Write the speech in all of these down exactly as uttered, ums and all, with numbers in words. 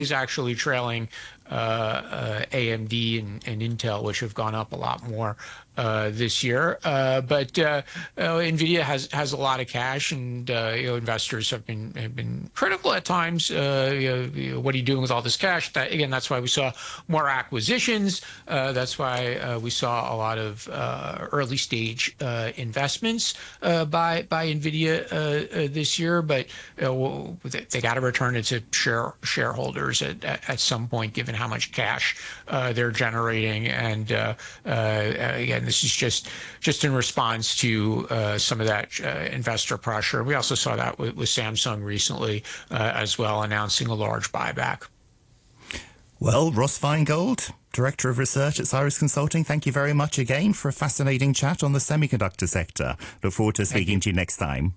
is actually trailing uh, uh, A M D and, and Intel, which have gone up a lot more uh, this year. Uh, but uh, uh, Nvidia has has a lot of cash, and uh, you know, investors have been have been critical at times. Uh, you know, you know, what are you doing with all this cash? That, again, that's why we saw more acquisitions. Uh, that's why uh, we saw a lot of uh, early stage uh, investments uh, by by Nvidia uh, uh, this year. But uh, they, they got to return it to share shareholders at, at, at some point, given how much cash uh, they're generating. And uh, uh, again, this is just just in response to uh, some of that uh, investor pressure. We also saw that with, with Samsung recently uh, as well, announcing a large buyback. Well, Ross Feingold, Director of Research at Cyrus Consulting, thank you very much again for a fascinating chat on the semiconductor sector. Look forward to speaking to you next time.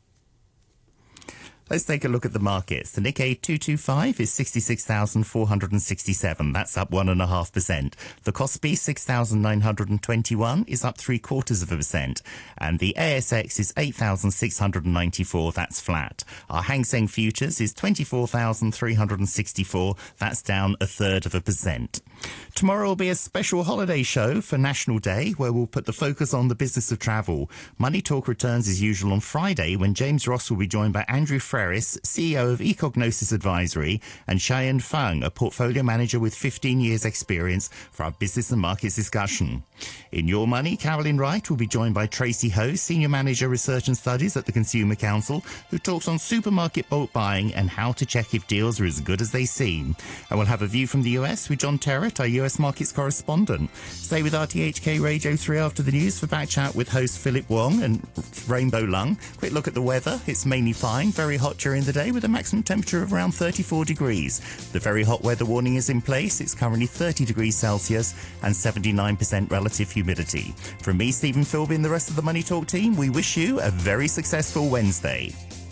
Let's take a look at the markets. The Nikkei two twenty-five is sixty-six thousand four hundred sixty-seven. That's up one point five percent. The Kospi six thousand nine hundred twenty-one is up three quarters of a percent. And the A S X is eight thousand six hundred ninety-four. That's flat. Our Hang Seng Futures is twenty-four thousand three hundred sixty-four. That's down a third of a percent. Tomorrow will be a special holiday show for National Day, where we'll put the focus on the business of travel. Money Talk returns as usual on Friday, when James Ross will be joined by Andrew Ferris, C E O of Ecognosis Advisory, and Cheyenne Fung, a portfolio manager with fifteen years experience, for our business and markets discussion. In Your Money, Carolyn Wright will be joined by Tracy Ho, Senior Manager Research and Studies at the Consumer Council, who talks on supermarket bulk buying and how to check if deals are as good as they seem. And we'll have a view from the U S with John Terrett, our U S markets correspondent. Stay with R T H K Radio three after the news for Back Chat with host Philip Wong and Rainbow Lung. Quick look at the weather. It's mainly fine, very hot during the day with a maximum temperature of around thirty-four degrees. The very hot weather warning is in place. It's currently thirty degrees Celsius and seventy-nine percent relative humidity. From me, Stephen Philby, and the rest of the Money Talk team, we wish you a very successful Wednesday.